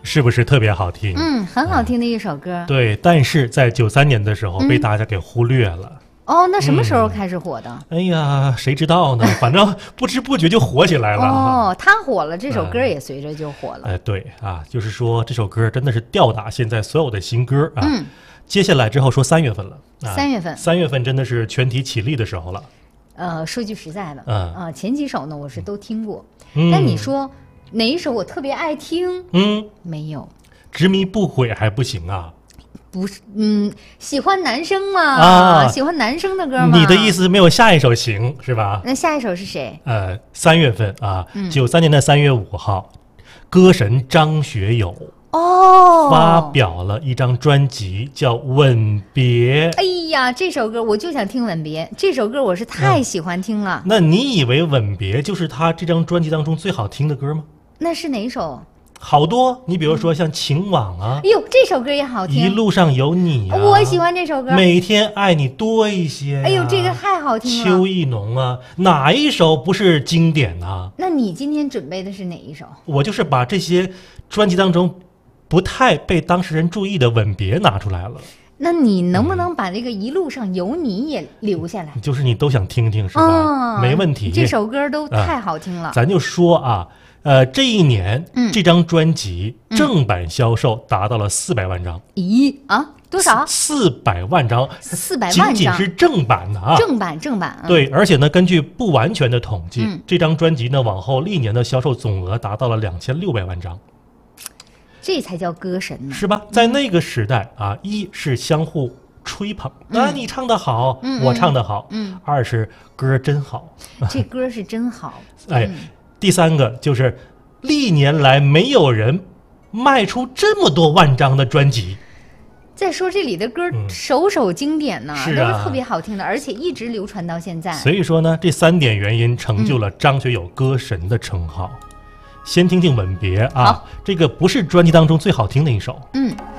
是不是特别好听？ 很好听的一首歌。 对，但是在93年的时候被大家给忽略了。 哦，那什么时候开始火的？ 哎呀，谁知道呢？反正不知不觉就火起来了。 哦，他火了，这首歌也随着就火了。 对啊，就是说这首歌真的是吊打现在所有的新歌啊。接下来之后说3月份了。3月份真的是全体起立的时候了。 说句实在的，前几首呢我是都听过，但你说哪一首我特别爱听？没有。 执迷不悔还不行啊？ 不是，喜欢男生嘛，喜欢男生的歌嘛。 你的意思没有下一首行是吧？ 那下一首是谁 ？3月份啊，93年的3月5号，歌神张学友发表了一张专辑，叫《吻别》。 哎呀，这首歌我就想听《吻别》，这首歌我是太喜欢听了。 那你以为《吻别》就是他这张专辑当中最好听的歌吗？ 那是哪一首？ 好多，你比如说像《情网》啊， 哎呦，这首歌也好听。 一路上有你啊， 我喜欢这首歌。 每天爱你多一些。 哎呦，这个太好听了。 秋意浓啊，哪一首不是经典啊？ 那你今天准备的是哪一首？ 我就是把这些专辑当中不太被当事人注意的《吻别》拿出来了。 那你能不能把这个一路上有你也留下来？ 就是你都想听听是吧？没问题。 这首歌都太好听了。 咱就说啊。这一年，这张专辑正版销售达到了400万张。 咦啊，多少 ？400万张 ，400万张， 仅仅是正版的啊！ 正版。 对，而且呢，根据不完全的统计，这张专辑呢，往后历年的销售总额达到了2600万张。 这才叫歌神呢， 是吧？在那个时代啊，一是相互吹捧，你唱得好，我唱得好，二是歌真好， 这歌是真好， 第三个就是历年来没有人卖出这么多万张的专辑。 再说这里的歌首首经典呢， 是都是特别好听的，而且一直流传到现在。 所以说呢，这3点原因成就了张学友歌神的称号。先听听《吻别》啊，这个不是专辑当中最好听的一首。